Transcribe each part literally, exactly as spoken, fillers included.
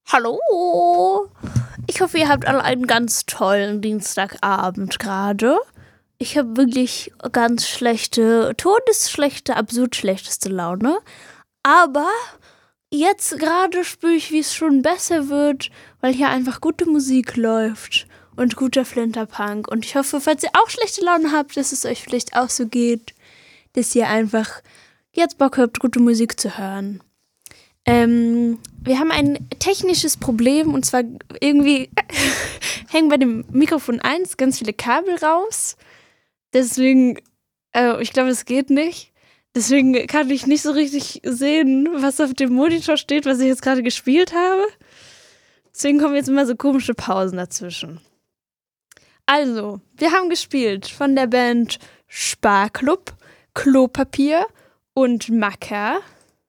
Hallo! Ich hoffe, ihr habt alle einen ganz tollen Dienstagabend gerade. Ich habe wirklich ganz schlechte, todesschlechte, absurd schlechteste Laune. Aber jetzt gerade spüre ich, wie es schon besser wird, weil hier einfach gute Musik läuft und guter Flinterpunk. Und ich hoffe, falls ihr auch schlechte Laune habt, dass es euch vielleicht auch so geht, dass ihr einfach jetzt Bock habt, gute Musik zu hören. Ähm, wir haben ein technisches Problem und zwar irgendwie hängen bei dem Mikrofon eins ganz viele Kabel raus. Deswegen, äh, ich glaube, es geht nicht. Deswegen kann ich nicht so richtig sehen, was auf dem Monitor steht, was ich jetzt gerade gespielt habe. Deswegen kommen jetzt immer so komische Pausen dazwischen. Also, wir haben gespielt von der Band Sparklub, Klopapier und Macker.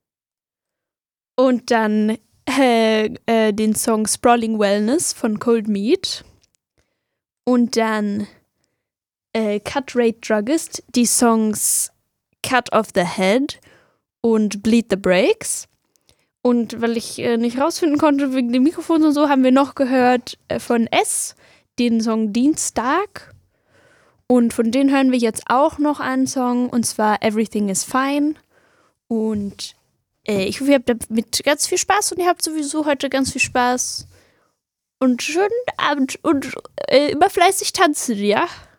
Und dann äh, äh, den Song Sprawling Wellness von Cold Meat. Und dann äh, Cut Rate Druggist, die Songs Cut Off the Head und Bleed the Brakes. Und weil ich äh, nicht rausfinden konnte wegen dem Mikrofon und so, haben wir noch gehört äh, von S, den Song Dienstag. Und von denen hören wir jetzt auch noch einen Song, und zwar Everything is Fine. Und äh, ich hoffe, ihr habt damit ganz viel Spaß und ihr habt sowieso heute ganz viel Spaß. Und schönen Abend und äh, immer fleißig tanzen, ja?